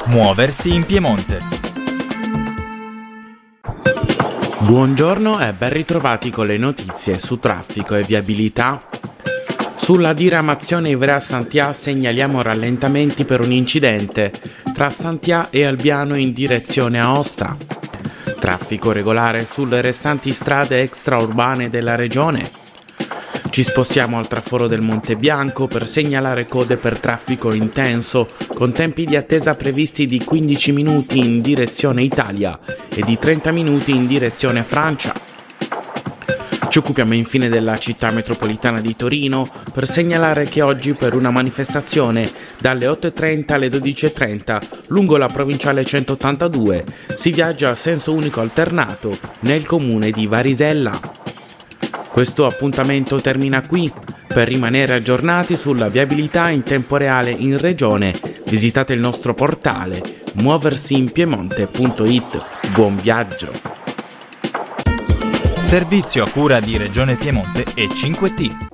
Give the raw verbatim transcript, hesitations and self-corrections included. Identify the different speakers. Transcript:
Speaker 1: Muoversi in Piemonte.
Speaker 2: Buongiorno e ben ritrovati con le notizie su traffico e viabilità. Sulla diramazione Ivrea-Santià segnaliamo rallentamenti per un incidente tra Santià e Albiano in direzione Aosta. Traffico regolare sulle restanti strade extraurbane della regione. Ci spostiamo al traforo del Monte Bianco per segnalare code per traffico intenso, con tempi di attesa previsti di quindici minuti in direzione Italia e di trenta minuti in direzione Francia. Ci occupiamo infine della città metropolitana di Torino per segnalare che oggi per una manifestazione dalle otto e trenta alle dodici e trenta lungo la provinciale centottantadue si viaggia a senso unico alternato nel comune di Varisella. Questo appuntamento termina qui. Per rimanere aggiornati sulla viabilità in tempo reale in regione, visitate il nostro portale muoversi in piemonte punto it. Buon viaggio!
Speaker 1: Servizio a cura di Regione Piemonte e cinque T.